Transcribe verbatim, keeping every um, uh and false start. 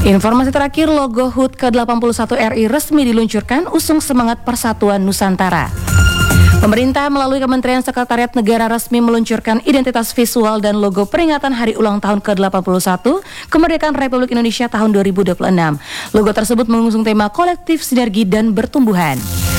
Informasi terakhir, logo H U T ke delapan puluh satu R I resmi diluncurkan, usung semangat persatuan Nusantara. Pemerintah melalui Kementerian Sekretariat Negara resmi meluncurkan identitas visual dan logo peringatan Hari Ulang Tahun ke delapan puluh satu Kemerdekaan Republik Indonesia tahun dua ribu dua puluh enam. Logo tersebut mengusung tema kolektif, sinergi, dan bertumbuhan.